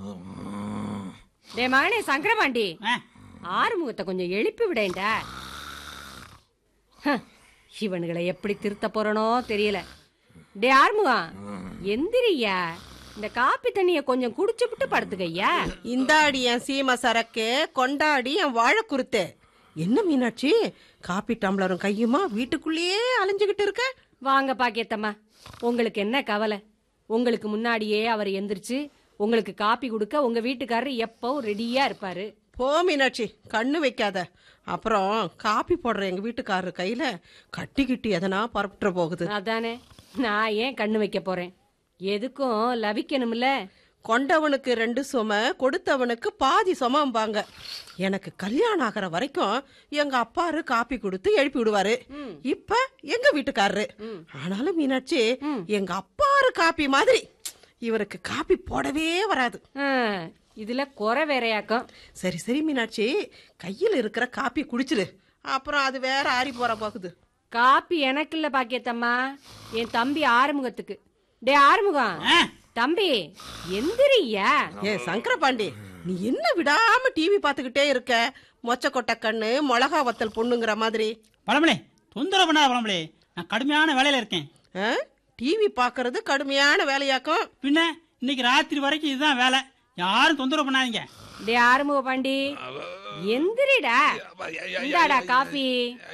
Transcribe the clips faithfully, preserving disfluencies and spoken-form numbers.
டே மகனே சங்கரபாண்டி, ஆறுமுகத்தை கொஞ்சம் எழுப்பி விடேண்டா. இவனுகளை எப்படி திருத்த போறனோ தெரியல. டே ஆறுமுகம், எந்திரியா, இந்த காப்பி தண்ணிய கொஞ்சம் குடிச்சுட்டு படுத்துக்கையா. இந்தாடி என் சீம சரக்கு, கொண்டாடி என் வாழை குருத்து. என்ன மீனாட்சி, காப்பி டம்ளரும் கையுமா வீட்டுக்குள்ளேயே அலைஞ்சுகிட்டு இருக்க? வாங்க பாக்கியத்தம்மா, உங்களுக்கு என்ன கவலை? உங்களுக்கு முன்னாடியே அவர் எந்திரிச்சு உங்களுக்கு காப்பி கொடுக்க உங்க வீட்டுக்காரரு எப்பவும் ரெடியா இருப்பாரு. போ மீனாட்சி, கண்ணு வைக்காத. அப்புறம் காப்பி போடுற எங்க வீட்டுக்காரரு கையில கட்டிக்கிட்டு எதனா பரப்பிட்டு போகுது. அதானே, நான் ஏன் கண்ணு வைக்க போறேன்? எதுக்கும் லவிக்கணும்ல. கொண்டவனுக்கு ரெண்டு சும, கொடுத்தவனுக்கு பாதி சுமம்பாங்க. எனக்கு கல்யாணம் ஆகிற வரைக்கும் எங்க அப்பாரு காப்பி கொடுத்து எழுப்பி விடுவாரு. இப்ப எங்க வீட்டுக்காரரு. ஆனாலும் மீனாட்சி, எங்க அப்பாரு காப்பி மாதிரி இவருக்கு காப்பி போடவே வராது. இதுல குறை வேறையாக்கும். சரி சரி மீனாட்சி, கையில் இருக்கிற காப்பி குடிச்சிரு, அப்புறம் அது வேற ஆறி போற போகுது. காப்பி எனக்கு இல்ல பாக்கியத்தம்மா, என் தம்பி ஆறுமுகத்துக்கு. டே ஆறுமுகம் தம்பி, எந்திரியா. ஏ சங்கரபாண்டி, நீ என்ன விடாம டிவி பாத்துக்கிட்டே இருக்க? மொச்ச கொட்டை கண்ணு மிளகா வத்தல் பொண்ணுங்கிற மாதிரி. பழமொழி தொந்தரவு பண்ணாத பழமொழி, நான் கடுமையான வேலையில இருக்கேன். டிவி பாக்குறது கடுமையான வேலையாக்கும். பின்ன இன்னைக்கு ராத்திரி வரைக்கும் இதுதான் வேலை, யாரும் தொந்தரவு பண்ணாதீங்க. டே ஆறுமுக பாண்டி, எந்திரிடா, இந்தாடா காபி.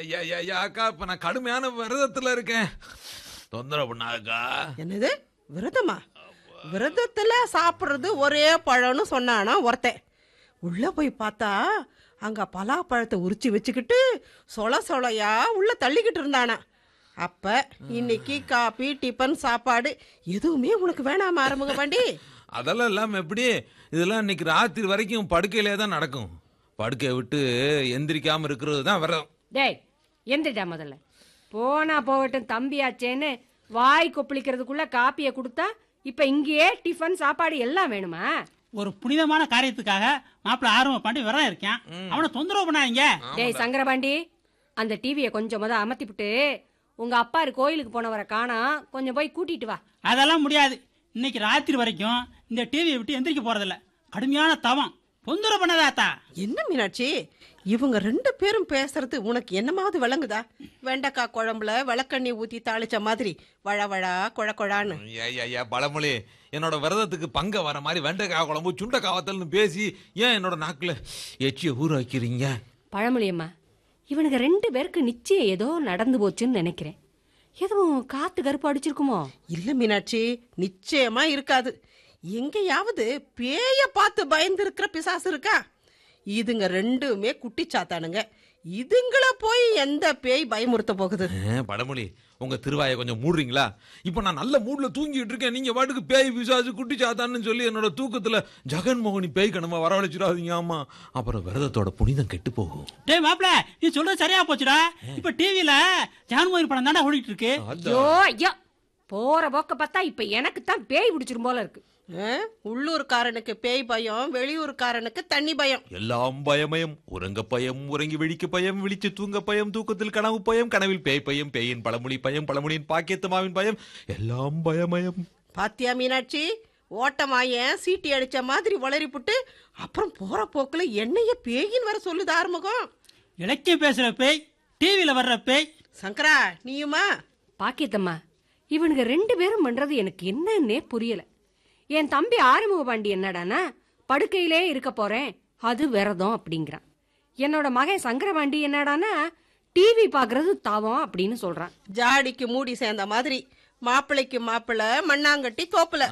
அக்கா, இப்ப நான் கடுமையான விரதத்துல இருக்கேன், தொந்தரவு பண்ணாதக்கா. என்னது விரதமா? விரதத்துல சாப்பிடுறது ஒரே பழம்னு சொன்னானா ஒருத்தன். உள்ள போய் பார்த்தா அங்க பலாப்பழத்தை உரிச்சு வச்சுக்கிட்டு சொல சொலையா உள்ள தள்ளிக்கிட்டு இருந்தானா. அப்ப இன்னைக்கு காபி டிபன் சாப்பாடு எதுவுமே உனக்கு வேணாம ஆரம்பங்க பாண்டி? அதெல்லாம் இல்லாம எப்படி? இதெல்லாம் இன்னைக்கு ராத்திரி வரைக்கும் படுக்கையிலே தான் நடக்கும். படுக்கையை விட்டு எந்திரிக்காம இருக்கிறது தான் விரதம். டேய் எந்திரிடா முதல்ல. போனா போகட்டும் தம்பியாச்சேன்னு வாய் கொப்பளிக்கிறதுக்குள்ள காப்பிய கொடுத்தா இப்ப இங்கேயே டிஃபன் சாப்பாடு எல்லாம் வேணுமா? ஒரு புனிதமான காரியத்துக்காக மாப்பிள்ள ஆர்வம் பாண்டி விரதம் இருக்கேன், அவனை தொந்தரவு பண்ணாதீங்க. டேய் சங்கரபாண்டி, அந்த டிவியை கொஞ்சம் முத அமர்த்திவிட்டு உங்க அப்பாரு கோயிலுக்கு போனவரை காணா, கொஞ்சம் போய் கூட்டிட்டு வா. அதெல்லாம் முடியாது, இன்னைக்கு ராத்திரி வரைக்கும் இந்த டிவியை விட்டு எந்திரிக்க போறதில்ல. கடுமையான தவம், தொந்தரவு பண்ணதாத்தா. என்ன மீனாட்சி, இவங்க ரெண்டு பேரும் பேசுறது உனக்கு என்னமாவது விளங்குதா? வெண்டைக்காய் குழம்புல விளக்கண்ணி ஊத்தி தாளிச்ச மாதிரி வழவழா குழ குழான்னு. பழமொழி, என்னோட விரதத்துக்கு பங்க வர மாதிரி வெண்டைக்காய் குழம்பு சுண்டைக்காவத்தல்னு பேசி ஏன் என்னோட நாக்குல எச்சிய ஊற வைக்கிறீங்க? பழமொழியம்மா, இவனுக்கு ரெண்டு பேருக்கு நிச்சயம் ஏதோ நடந்து போச்சுன்னு நினைக்கிறேன். எதுவும் காத்து கருப்பு அடிச்சிருக்குமோ? இல்ல மீனாட்சி, நிச்சயமா இருக்காது. எங்கேயாவது பேய பார்த்து பயந்து இருக்கிற பிசாசு இருக்கா? இதுங்க ரெண்டுமே குட்டி சாத்தானுங்க. இதுங்கள போய் எந்த பேய் பயமுறுத்த போகுது? பழமொழி, உங்க திருவாயை கொஞ்சம் மூடுறீங்களா? இப்ப நான் நல்ல மூட்ல தூங்கிட்டு இருக்கேன், நீங்க பாட்டுக்கு பேய் பிசாசு குட்டி சாத்தான்னு சொல்லி என்னோட தூக்கத்துல ஜெகன்மோகனி பேய் கணமா வரவழைச்சிடாதீங்க. ஆமா, அப்புறம் விரதத்தோட புனிதம் கெட்டு போகும். டேய் மாப்ள, நீ சொல்றது சரியா போச்சுடா. இப்ப டிவில ஜெகன்மோகனி படம் தானே ஓடிட்டு இருக்கு. ஐயோ ஐயோ, போற போக்க பார்த்தா இப்ப எனக்கு தான் பேய் பிடிச்சிரும் போல இருக்கு. உள்ளூர்காரனுக்கு பேய் பயம், வெளியூர்காரனுக்கு தண்ணி பயம். எல்லாம் பயமயம். உறங்க பயம், உறங்கி விழிக்க பயம், விழிச்சு தூங்க பயம், தூக்கத்தில் கனவு பயம், கனவில் பேய் பயம், பேயின் பழமொழி பயம், பழமொழியின் பாக்கியத்தமாவின் பயம், எல்லாம் பயமயம். பாத்தியா மீனாட்சி, ஓட்டமாயன் சீட்டி அடிச்ச மாதிரி வளரி புட்டு அப்புறம் போற போக்குல என்னைய பேயின் வர சொல்லுது ஆறுமுகம். இலக்கியம் பேசுற பேய், டிவில வர்ற பேய். சங்கரா, நீயுமா? பாக்கியத்தம்மா, இவனுங்க ரெண்டு பேரும் பண்றது எனக்கு என்னன்னே புரியல. என் தம்பி ஆறுமுக பாண்டி என்னடானா படுக்கையிலே இருக்க போறேன், அது விரதம் அப்படிங்கிறான். என்னோட மகன் சங்கரபாண்டி என்னடானா டிவி பாக்குறது தாவம் அப்படின்னு சொல்றான். ஜாடிக்கு மூடி சேர்ந்த மாதிரி மாப்பிளைக்கு மாப்பிள்ள மண்ணாங்கட்டி தோப்புல.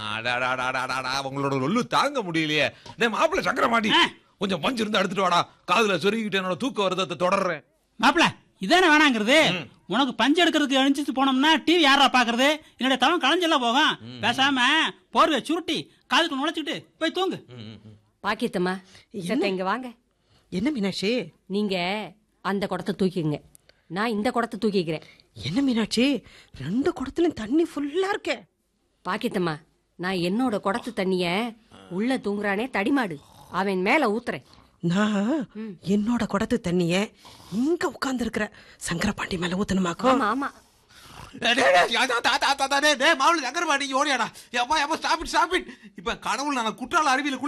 அவங்களோட ஒல்லு தாங்க முடியலையே. மாப்பிள்ள சங்கரபாண்டி, கொஞ்சம் பஞ்சு இருந்து எடுத்துட்டு வாடா, காதுல சொருகிட்டு என்னோட தூக்க வருதத்தை தொடர்றேன். மாப்பிள்ள இதானே வேணாங்கிறது? உனக்கு பஞ்சு எடுக்கிறதுக்கு அழிஞ்சிட்டு போனோம்னா டிவி யாரா பாக்குறது? என்னுடைய தவம் களைஞ்செல்லாம் போகும். பேசாம போர்வை சுருட்டி காதுக்கு நுழைச்சிட்டு போய் தூங்கு. பாக்கியத்தம்மா, இங்க வாங்க. என்ன மீனாட்சி? நீங்க அந்த குடத்தை தூக்கிங்க, நான் இந்த குடத்தை தூக்கிக்கிறேன். என்ன மீனாட்சி, ரெண்டு குடத்துலயும் தண்ணி ஃபுல்லா இருக்கே. பாக்கியத்தம்மா, நான் என்னோட குடத்து தண்ணிய உள்ள தூங்குறானே தடிமாடு, அவன் மேல ஊத்துறேன். நான் என்னோட குடத்து தண்ணிய இங்க உட்கார்ந்து இருக்கிற சங்கரபாண்டி மேல ஊத்தணுமாக்கும். ஆமா, சங்கரபாண்டி ஓடியாடா. இப்ப கடவுள் நான் குற்றால அருவியில